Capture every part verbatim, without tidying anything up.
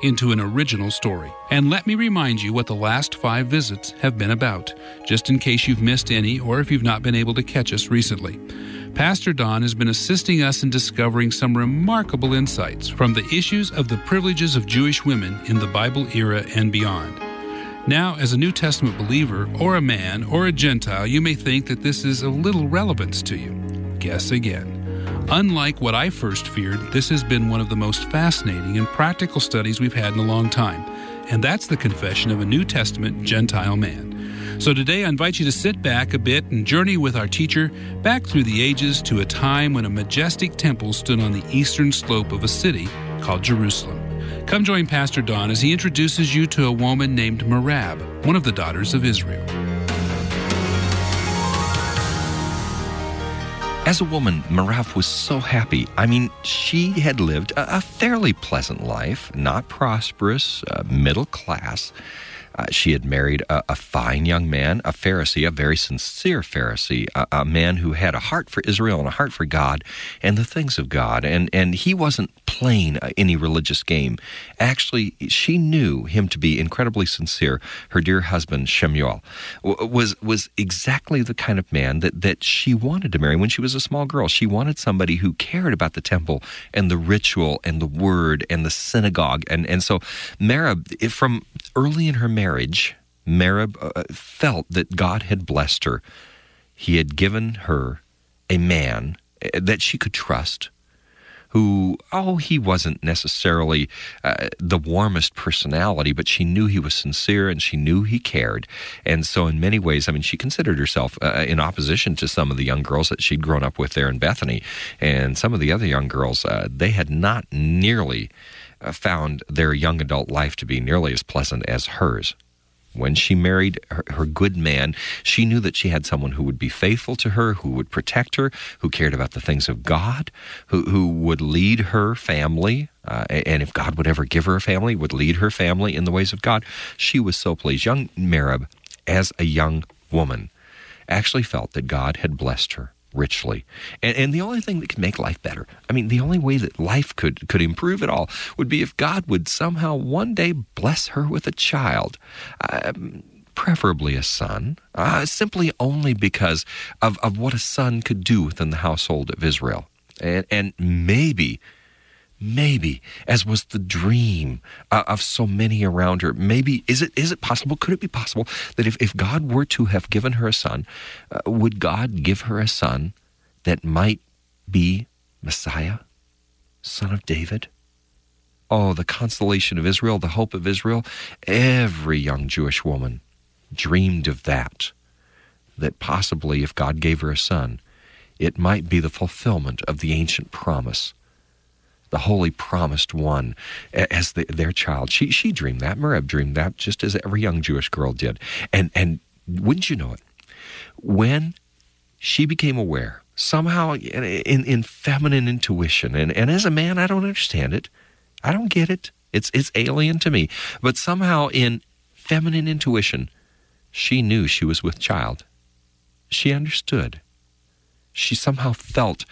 into an original story. And let me remind you what the last five visits have been about, just in case you've missed any or if you've not been able to catch us recently. Pastor Don has been assisting us in discovering some remarkable insights from the issues of the privileges of Jewish women in the Bible era and beyond. Now, as a New Testament believer, or a man, or a Gentile, you may think that this is of little relevance to you. Guess again. Unlike what I first feared, this has been one of the most fascinating and practical studies we've had in a long time, and that's the confession of a New Testament Gentile man. So today I invite you to sit back a bit and journey with our teacher back through the ages to a time when a majestic temple stood on the eastern slope of a city called Jerusalem. Come join Pastor Don as he introduces you to a woman named Merab, one of the daughters of Israel. As a woman, Merab was so happy. I mean, she had lived a, a fairly pleasant life, not prosperous, uh, middle class. Uh, she had married a, a fine young man, a Pharisee, a very sincere Pharisee, a, a man who had a heart for Israel and a heart for God and the things of God. And, and he wasn't playing any religious game. Actually, she knew him to be incredibly sincere. Her dear husband, Shemuel, was was exactly the kind of man that, that she wanted to marry when she was a small girl. She wanted somebody who cared about the temple and the ritual and the word and the synagogue. And, and so Merab, from early in her marriage, Merab uh, felt that God had blessed her. He had given her a man that she could trust, who, oh, he wasn't necessarily uh, the warmest personality, but she knew he was sincere and she knew he cared. And so in many ways, I mean, she considered herself uh, in opposition to some of the young girls that she'd grown up with there in Bethany. And some of the other young girls, uh, they had not nearly uh, found their young adult life to be nearly as pleasant as hers. When she married her, her good man, she knew that she had someone who would be faithful to her, who would protect her, who cared about the things of God, who, who would lead her family, uh, and if God would ever give her a family, would lead her family in the ways of God. She was so pleased. Young Merab, as a young woman, actually felt that God had blessed her richly. And, and the only thing that could make life better, I mean, the only way that life could, could improve at all would be if God would somehow one day bless her with a child, uh, preferably a son, uh, simply only because of, of what a son could do within the household of Israel. And, and maybe, maybe, as was the dream uh, of so many around her, maybe, is it is it possible, could it be possible that if, if God were to have given her a son, uh, would God give her a son that might be Messiah, son of David? Oh, the consolation of Israel, the hope of Israel. Every young Jewish woman dreamed of that, that possibly if God gave her a son, it might be the fulfillment of the ancient promise, the holy promised one, as the, their child. She she dreamed that. Merab dreamed that, just as every young Jewish girl did. And and wouldn't you know it, when she became aware, somehow in, in, in feminine intuition, and, and as a man, I don't understand it. I don't get it. It's it's alien to me. But somehow in feminine intuition, she knew she was with child. She understood. She somehow felt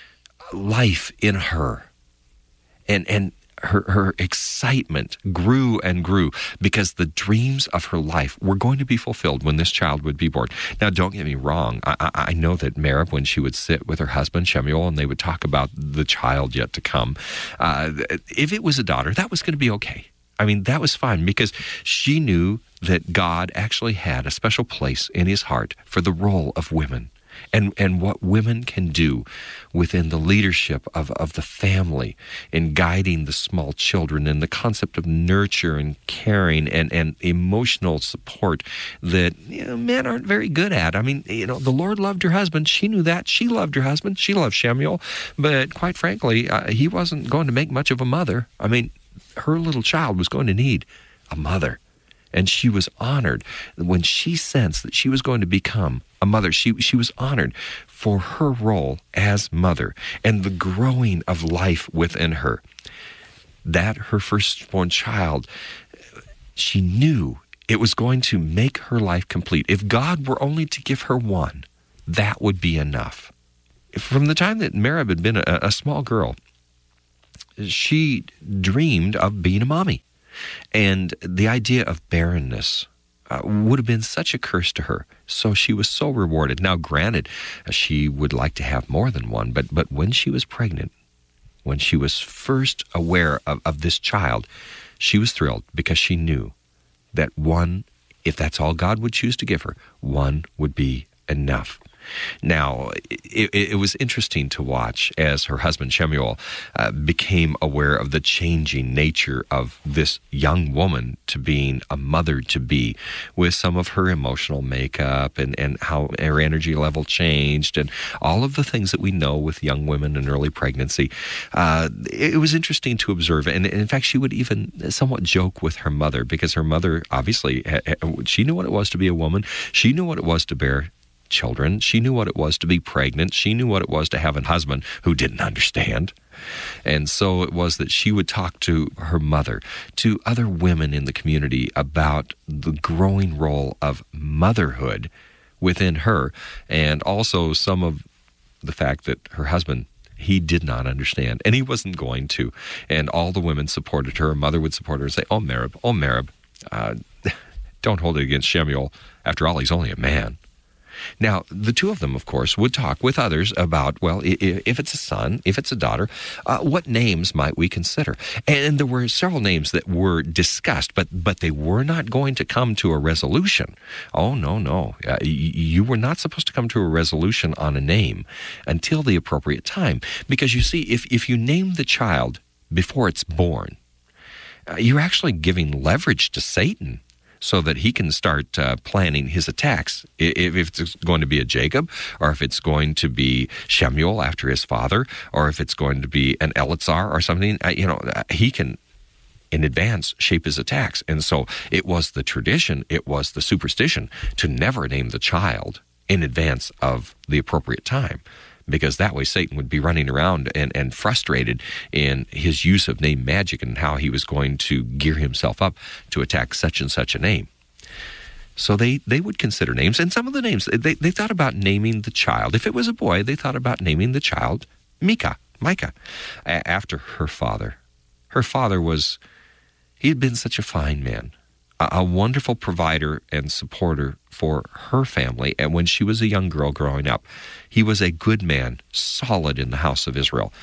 life in her. And and her, her excitement grew and grew because the dreams of her life were going to be fulfilled when this child would be born. Now, don't get me wrong. I, I, I know that Merab, when she would sit with her husband, Shemuel, and they would talk about the child yet to come, uh, if it was a daughter, that was going to be okay. I mean, that was fine because she knew that God actually had a special place in his heart for the role of women. And and what women can do within the leadership of, of the family in guiding the small children, and the concept of nurture and caring and, and emotional support that, you know, men aren't very good at. I mean, you know, the Lord loved her husband. She knew that. She loved her husband. She loved Shemuel. But quite frankly, uh, he wasn't going to make much of a mother. I mean, her little child was going to need a mother. And she was honored when she sensed that she was going to become a mother. She she was honored for her role as mother and the growing of life within her. That her firstborn child, she knew it was going to make her life complete. If God were only to give her one, that would be enough. From the time that Merab had been a, a small girl, she dreamed of being a mommy. And the idea of barrenness uh, would have been such a curse to her. So she was so rewarded. Now, granted, uh, she would like to have more than one, but, but when she was pregnant, when she was first aware of, of this child, she was thrilled because she knew that one, if that's all God would choose to give her, one would be enough. Now, it, it was interesting to watch as her husband, Shemuel, uh, became aware of the changing nature of this young woman to being a mother-to-be, with some of her emotional makeup and, and how her energy level changed and all of the things that we know with young women in early pregnancy. Uh, it was interesting to observe. And in fact, she would even somewhat joke with her mother, because her mother, obviously, she knew what it was to be a woman. She knew what it was to bear children. She knew what it was to be pregnant. She knew what it was to have a husband who didn't understand. And so it was that she would talk to her mother, to other women in the community, about the growing role of motherhood within her, and also some of the fact that her husband, he did not understand, and he wasn't going to. And all the women supported her. Her mother would support her and say, oh, Merib, oh, Merib, uh, don't hold it against Shemuel. After all, he's only a man. Now, the two of them, of course, would talk with others about, well, if it's a son, if it's a daughter, uh, what names might we consider? And there were several names that were discussed, but but they were not going to come to a resolution. Oh, no, no. Uh, you were not supposed to come to a resolution on a name until the appropriate time. Because you see, if, if you name the child before it's born, uh, you're actually giving leverage to Satan, so that he can start uh, planning his attacks. If, if it's going to be a Jacob, or if it's going to be Shemuel after his father, or if it's going to be an Eleazar or something, uh, you know, uh, he can, in advance, shape his attacks. And so it was the tradition, it was the superstition to never name the child in advance of the appropriate time, because that way Satan would be running around and, and frustrated in his use of name magic and how he was going to gear himself up to attack such and such a name. So they, they would consider names, and some of the names, they, they thought about naming the child. If it was a boy, they thought about naming the child Micah, Micah, after her father. Her father was, he had been such a fine man, a wonderful provider and supporter for her family. And when she was a young girl growing up, he was a good man, solid in the house of Israel.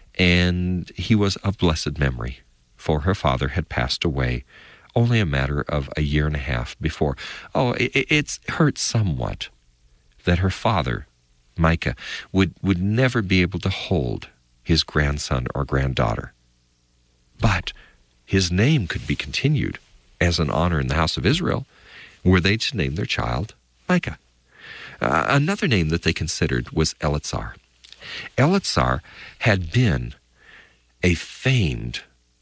And he was of blessed memory, for her father had passed away only a matter of a year and a half before. Oh, it, it's hurt somewhat that her father, Micah, would, would never be able to hold his grandson or granddaughter. But his name could be continued as an honor in the house of Israel, were they to name their child Micah. Uh, another name that they considered was Eleazar. Eleazar had been a famed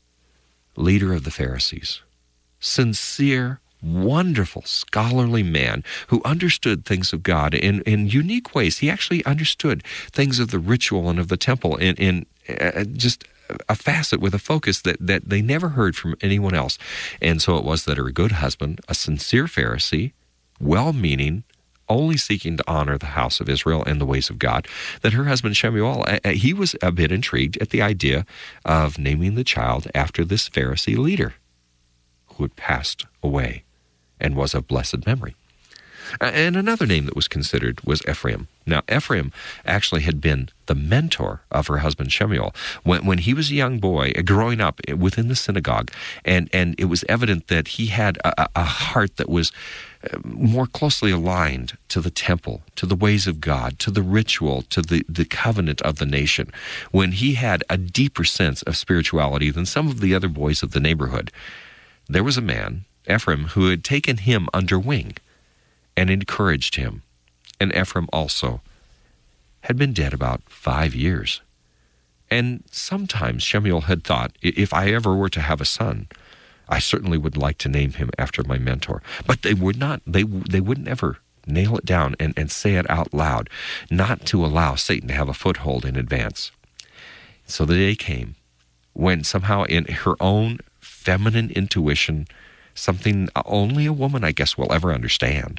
leader of the Pharisees, sincere, wonderful, scholarly man who understood things of God in, in unique ways. He actually understood things of the ritual and of the temple in, in uh, just a facet with a focus that, that they never heard from anyone else. And so it was that her good husband, a sincere Pharisee, well-meaning, only seeking to honor the house of Israel and the ways of God, that her husband Shemuel, he was a bit intrigued at the idea of naming the child after this Pharisee leader who had passed away and was of blessed memory. And another name that was considered was Ephraim. Now, Ephraim actually had been the mentor of her husband Shemuel when, when he was a young boy growing up within the synagogue, and, and it was evident that he had a, a heart that was more closely aligned to the temple, to the ways of God, to the ritual, to the, the covenant of the nation, when he had a deeper sense of spirituality than some of the other boys of the neighborhood. There was a man, Ephraim, who had taken him under wing and encouraged him. And Ephraim also had been dead about five years. And sometimes Shemuel had thought, if I ever were to have a son, I certainly would like to name him after my mentor. But they would not, they they wouldn't ever nail it down and, and say it out loud, not to allow Satan to have a foothold in advance. So the day came when somehow in her own feminine intuition, something only a woman, I guess, will ever understand,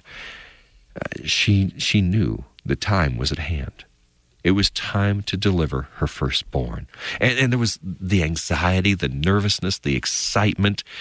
uh, she she knew the time was at hand. It was time to deliver her firstborn. And, and there was the anxiety, the nervousness, the excitement